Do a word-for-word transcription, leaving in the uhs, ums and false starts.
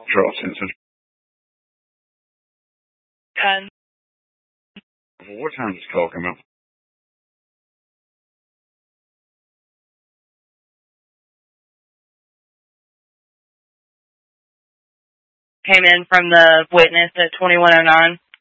Charles Henson. ten. Well, what time does this call come up? Came in from the witness at twenty-one oh nine.